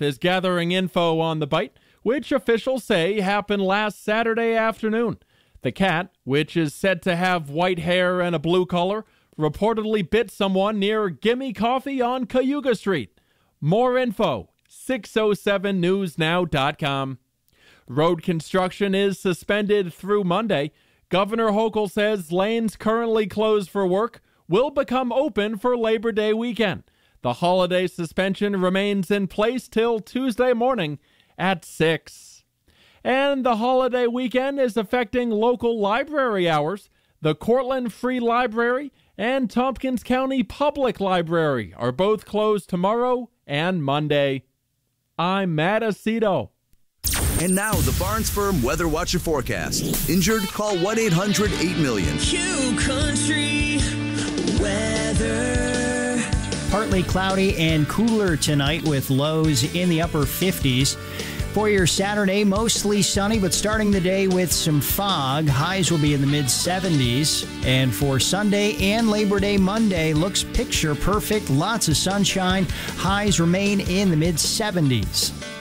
is gathering info on the bite, which officials say happened last Saturday afternoon. The cat, which is said to have white hair and a blue collar, reportedly bit someone near Gimme Coffee on Cayuga Street. More info, 607newsnow.com. Road construction is suspended through Monday. Governor Hochul says lanes currently closed for work will become open for Labor Day weekend. The holiday suspension remains in place till Tuesday morning at 6. And the holiday weekend is affecting local library hours. The Cortland Free Library and Tompkins County Public Library are both closed tomorrow and Monday. I'm Matt Aceto. And now the Barnes Firm Weather Watcher forecast. Injured? Call 1-800-8-million. Q Country weather. Partly cloudy and cooler tonight with lows in the upper 50s. For your Saturday, mostly sunny, but starting the day with some fog. Highs will be in the mid-70s. And for Sunday and Labor Day Monday, looks picture perfect. Lots of sunshine. Highs remain in the mid-70s.